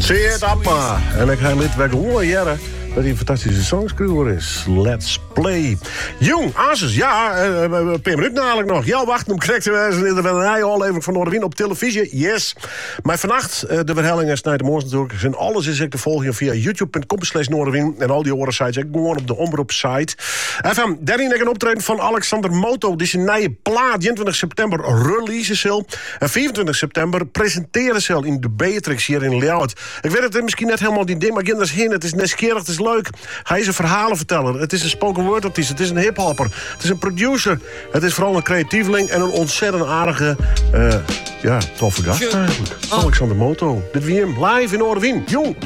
Zie het appa. En ik ga niet weg horen, jaren. Dat hij een fantastische songschrijver is. Let's play. Jong, Asus, ja, een paar minuten eigenlijk nog. Ja, wacht, om correct te wijzen in de aflevering van Noorderwien op televisie. Yes. Maar vannacht, de verhellingen snijden morgen natuurlijk. En alles is ik te volgen via youtube.com/Noorderwien. En al die andere sites, ik gewoon op de omroepsite. FM, daarin een optreden van Alexander Moto. Die zijn nieuwe plaat, 21 september release zal. En 24 september presenteren zal in de Beatrix hier in Leeuwarden. Ik weet het misschien net helemaal die ding, maar kinders heen. Het is nieuwsgierig, het is leuk. Hij is een verhalenverteller. Het is een spoken word artiest. Het is een hiphopper. Het is een producer. Het is vooral een creatieveling en een ontzettend aardige, toffe gast eigenlijk. Alexander Moto. Dit wie hem live in Noorderwien. Jong.